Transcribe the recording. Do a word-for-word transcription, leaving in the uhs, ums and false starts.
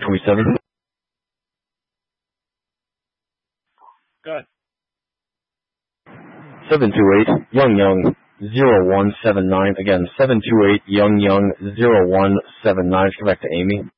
twenty-seven. Go ahead. seven two eight, Young Young, zero one seven nine. Again, seven two eight, Young Young, zero one seven nine. Let's go back to Amy.